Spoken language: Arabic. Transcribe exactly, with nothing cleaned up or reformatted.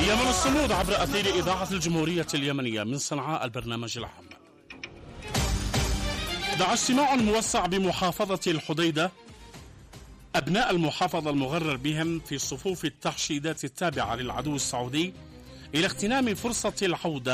اليمن الصمود عبر أثير إذاعة الجمهورية اليمنية من صنعاء البرنامج العام. دعا اجتماع موسع بمحافظة الحديدة أبناء المحافظة المغرر بهم في صفوف التحشيدات التابعة للعدو السعودي إلى اغتنام فرصة العودة